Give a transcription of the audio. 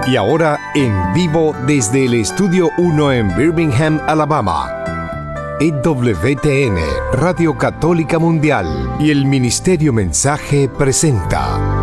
Y ahora en vivo desde el Estudio 1 en Birmingham, Alabama. EWTN, Radio Católica Mundial y el Ministerio Mensaje presenta